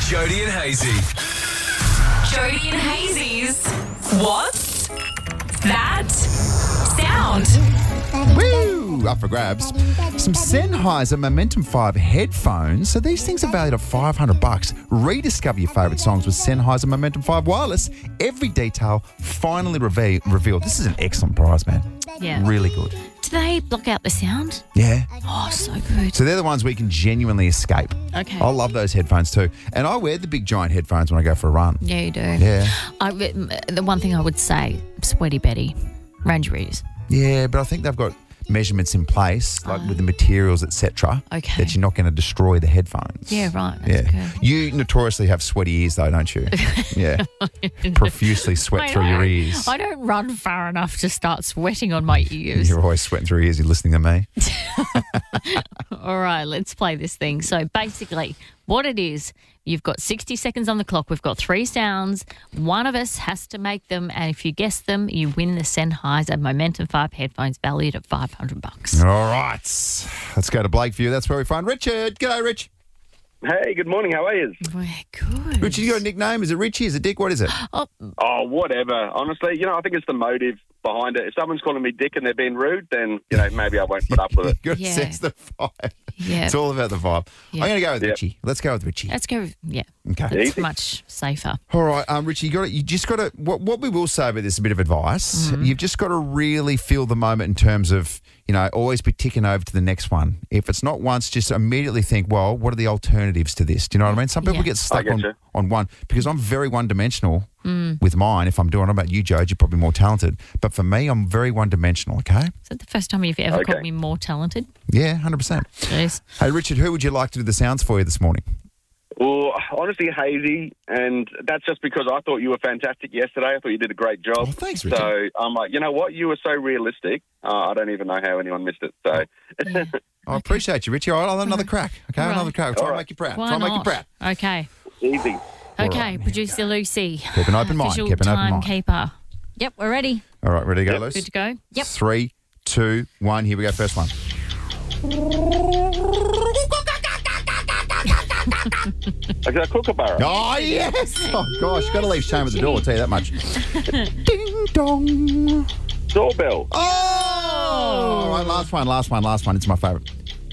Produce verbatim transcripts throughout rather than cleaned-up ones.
Jody and Hazy. Jody and Hazy's What's That Sound? Woo! Up for grabs. Some Sennheiser Momentum five headphones. So these things are valued at five hundred bucks. Rediscover your favourite songs with Sennheiser Momentum five wireless. Every detail finally reve- revealed. This is an excellent price, man. Yeah. Really good. Do they block out the sound? Yeah. Oh, so good. So they're the ones we can genuinely escape. Okay. I love those headphones too. And I wear the big giant headphones when I go for a run. Yeah, you do. Yeah. I, the one thing I would say, Sweaty Betty, Range Rooters. Yeah, but I think they've got measurements in place, like with the materials, et cetera, Okay. that you're not going to destroy the headphones. Yeah, right. That's Yeah. good. You notoriously have sweaty ears, though, don't you? Yeah. Profusely sweat I through your don't- ears. I don't run far enough to start sweating on my ears. You're always sweating through your ears. You're listening to me. All right, let's play this thing. So basically, what it is, you've got sixty seconds on the clock. We've got three sounds. One of us has to make them, and if you guess them, you win the Sennheiser Momentum five headphones valued at five hundred bucks. All right. Let's go to Blakeview. That's where we find Richard. G'day, Rich. Hey, good morning. How are you? We're good. Richard, you got a nickname? Is it Richie? Is it Dick? What is it? Oh, Oh, whatever. Honestly, you know, I think it's the motive behind it. If someone's calling me Dick and they're being rude, then, you know, maybe I won't put up with it. You got to Yeah. sense the vibe. yeah. It's all about the vibe. Yeah. I'm going to go with Yep. Richie. Let's go with Richie. Let's go. Yeah, Okay. it's Easy. much safer. All right, um, Richie, you got to, you just got to. What, what we will say about this, a bit of advice. Mm-hmm. You've just got to really feel the moment in terms of, you know, always be ticking over to the next one. If it's not once, just immediately think, well, what are the alternatives to this? Do you know what I mean? Some people Yeah. get stuck I get on, you. on one because I'm very one dimensional Mm. with mine. If I'm doing, I don't know about you, Joe, you're probably more talented. But for me, I'm very one dimensional. Okay. Is that the first time you've ever Okay. called me more talented? Yeah, one hundred percent. Jeez. Hey, Richard, who would you like to do the sounds for you this morning? Well, honestly, Hazy, and that's just because I thought you were fantastic yesterday. I thought you did a great job. Oh, thanks, Richard. So I'm like, you know what? You were so realistic. Uh, I don't even know how anyone missed it. So Yeah. I appreciate you, Richie. All right, I'll have another crack. Okay, All right. another crack. Try All and right. make you proud. Why Try and make you not? proud. Okay. easy. Okay, right, here we producer Lucy. Keep an open mind. Official Keep an open mind. timekeeper. Yep, we're ready. All right, ready to go, Yep. Luce? Good to go? Yep. Three, two, one. Here we go. First one. Okay, a kookaburra. Oh, yes. Oh, gosh. Got to leave shame at the door, I'll tell you that much. Ding dong. Doorbell. Oh! All right, last one, last one, last one. It's my favourite.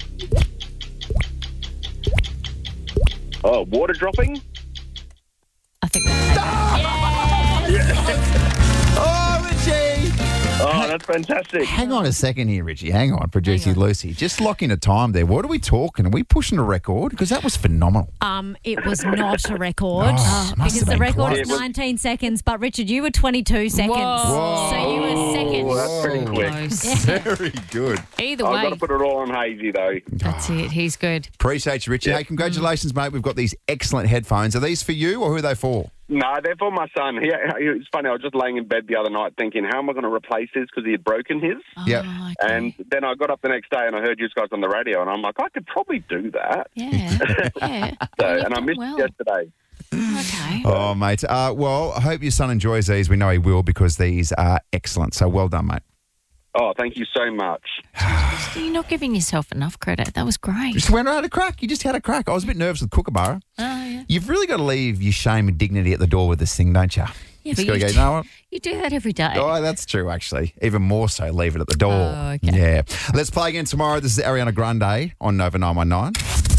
Oh, water dropping. I think we'll take it. Oh, Richie. Oh, that's fantastic. Hang on a second here, Richie. Hang on, producer Hang on. Lucy. Just lock in a time there. What are we talking? Are we pushing a record? Because that was phenomenal. Um, it was not a record Oh, must because have the been record close. is nineteen seconds. But Richard, you were twenty-two seconds, Whoa. so you were second. Oh, that's pretty quick. Close. Very good. Either I've way, got to put it all on Hazy, though. that's it. He's good. Appreciate you, Richie. Hey, congratulations, mate. We've got these excellent headphones. Are these for you or who are they for? No, they're for my son. He, he, it's funny, I was just laying in bed the other night thinking, how am I going to replace his? Because he had broken his. Yep. Oh, okay. And then I got up the next day and I heard you guys on the radio, and I'm like, I could probably do that. Yeah. Yeah. So, Well, you've and I done missed well. it yesterday. Okay. Oh, mate. Uh, well, I hope your son enjoys these. We know he will because these are excellent. So well done, mate. Oh, thank you so much. You're not giving yourself enough credit. That was great. Just went out a crack. You just had a crack. I was a bit nervous with Kookaburra. Oh, yeah. You've really got to leave your shame and dignity at the door with this thing, don't you? Yeah, Just but got to you go, do- you know what? You do that every day. Oh, that's true, actually. Even more so, leave it at the door. Oh, okay. Yeah. Let's play again tomorrow. This is Ariana Grande on Nova nine one nine.